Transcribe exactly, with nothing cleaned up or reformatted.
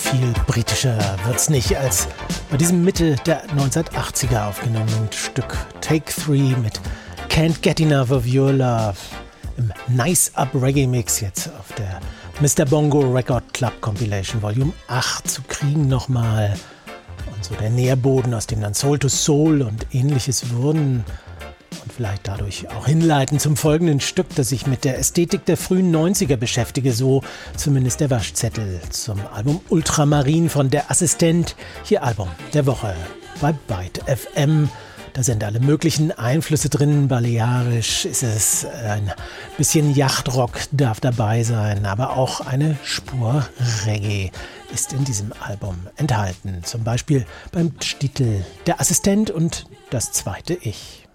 viel britischer wird's nicht als bei diesem Mitte der neunzehnhundertachtziger aufgenommenen Stück Take Three mit Can't Get Enough of Your Love im Nice Up Reggae Mix jetzt auf der Mister Bongo Record Club Compilation Volume acht zu kriegen nochmal. Und so der Nährboden, aus dem dann Soul to Soul und ähnliches wurden. Und vielleicht dadurch auch hinleiten zum folgenden Stück, das sich mit der Ästhetik der frühen neunziger beschäftige, so zumindest der Waschzettel zum Album Ultramarin von Der Assistent. Hier Album der Woche bei Byte F M. Da sind alle möglichen Einflüsse drin. Balearisch ist es, ein bisschen Yachtrock darf dabei sein, aber auch eine Spur Reggae ist in diesem Album enthalten. Zum Beispiel beim Titel Der Assistent und das zweite Ich.